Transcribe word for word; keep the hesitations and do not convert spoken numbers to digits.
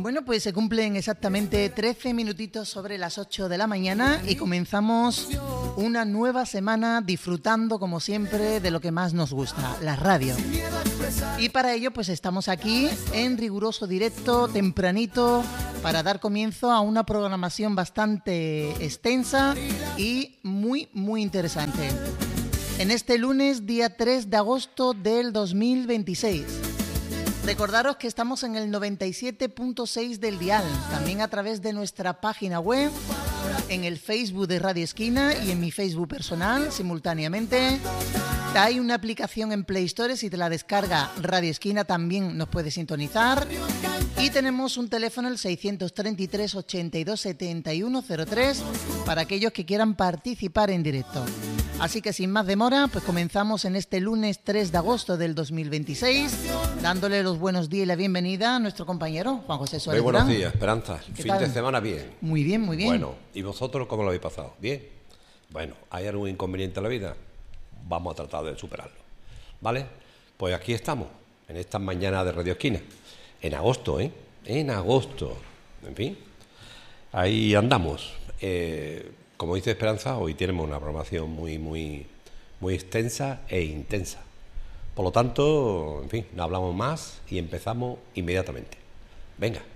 Bueno, pues se cumplen exactamente trece minutitos sobre las ocho de la mañana y comenzamos una nueva semana disfrutando, como siempre, de lo que más nos gusta, la radio. Y para ello, pues estamos aquí en riguroso directo, tempranito, para dar comienzo a una programación bastante extensa y muy, muy interesante. En este lunes, día tres de agosto del dos mil veintiséis. Recordaros que estamos en el noventa y siete punto seis del dial, también a través de nuestra página web, en el Facebook de Radio Esquina y en mi Facebook personal simultáneamente. Hay una aplicación en Play Store, si te la descarga Radio Esquina también nos puedes sintonizar. Y tenemos un teléfono, el seiscientos treinta y tres, ochenta y dos, setenta y uno cero tres, para aquellos que quieran participar en directo. Así que sin más demora, pues comenzamos en este lunes tres de agosto del dos mil veintiséis, dándole los buenos días y la bienvenida a nuestro compañero Juan José Suárez. Muy buenos días, Esperanza. Fin tal? de semana bien. Muy bien, muy bien. Bueno, ¿y vosotros cómo lo habéis pasado? ¿Bien? Bueno, ¿hay algún inconveniente en la vida? Vamos a tratar de superarlo, ¿vale? Pues aquí estamos, en esta mañana de Radio Esquina, en agosto, ¿eh? En agosto, en fin, ahí andamos. Eh, como dice Esperanza, hoy tenemos una programación muy, muy, muy extensa e intensa. Por lo tanto, en fin, no hablamos más y empezamos inmediatamente. Venga.